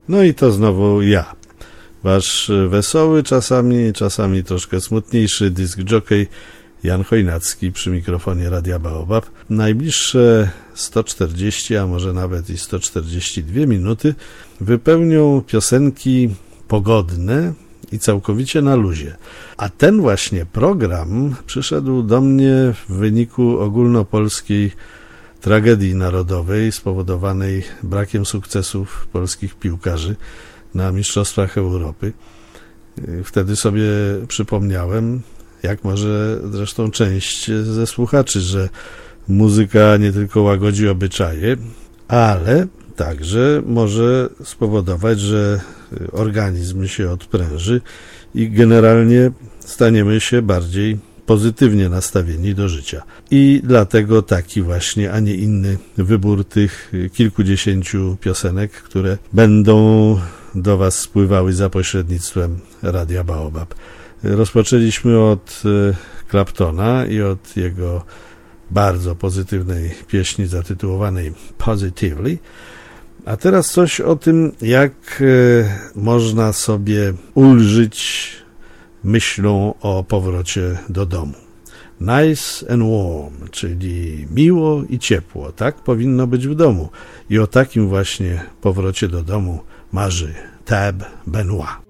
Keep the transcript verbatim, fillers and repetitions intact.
No i to znowu ja, wasz wesoły, czasami, czasami troszkę smutniejszy disc jockey Jan Chojnacki przy mikrofonie Radia Baobab. Najbliższe sto czterdzieści, a może nawet i sto czterdzieści dwie minuty wypełnią piosenki pogodne i całkowicie na luzie. A ten właśnie program przyszedł do mnie w wyniku ogólnopolskiej tragedii narodowej spowodowanej brakiem sukcesów polskich piłkarzy na Mistrzostwach Europy. Wtedy sobie przypomniałem, jak może zresztą część ze słuchaczy, że muzyka nie tylko łagodzi obyczaje, ale także może spowodować, że organizm się odpręży i generalnie staniemy się bardziej pozytywnie nastawieni do życia. I dlatego taki właśnie, a nie inny wybór tych kilkudziesięciu piosenek, które będą do Was spływały za pośrednictwem Radia Baobab. Rozpoczęliśmy od Claptona i od jego bardzo pozytywnej pieśni zatytułowanej Positively. A teraz coś o tym, jak można sobie ulżyć myślą o powrocie do domu. Nice and warm, czyli miło i ciepło. Tak powinno być w domu. I o takim właśnie powrocie do domu marzy Tab Benoit.